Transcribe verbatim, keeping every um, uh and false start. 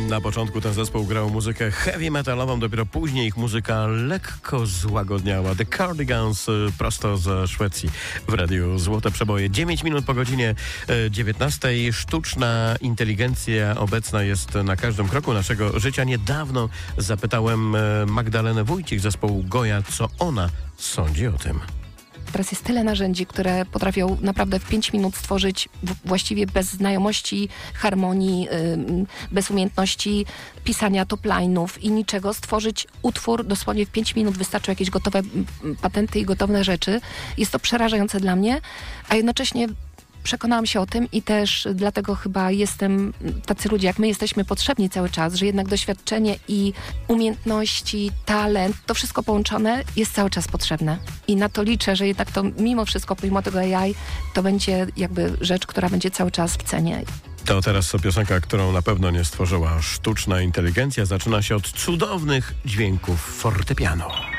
Na początku ten zespół grał muzykę heavy metalową, dopiero później ich muzyka lekko złagodniała. The Cardigans prosto ze Szwecji w radiu Złote Przeboje. dziewięć minut po godzinie dziewiętnastej. Sztuczna inteligencja obecna jest na każdym kroku naszego życia. Niedawno zapytałem Magdalenę Wójcik z zespołu Goja, co ona sądzi o tym. Teraz jest tyle narzędzi, które potrafią naprawdę w pięć minut stworzyć w, właściwie bez znajomości harmonii, yy, bez umiejętności pisania top-line'ów i niczego, stworzyć utwór dosłownie w pięć minut. Wystarczą jakieś gotowe patenty i gotowe rzeczy. Jest to przerażające dla mnie, a jednocześnie przekonałam się o tym i też dlatego chyba jestem, tacy ludzie jak my jesteśmy potrzebni cały czas, że jednak doświadczenie i umiejętności, talent, to wszystko połączone jest cały czas potrzebne. I na to liczę, że jednak to mimo wszystko, pomimo tego A I, to będzie jakby rzecz, która będzie cały czas w cenie. To teraz piosenka, którą na pewno nie stworzyła sztuczna inteligencja. Zaczyna się od cudownych dźwięków fortepianu.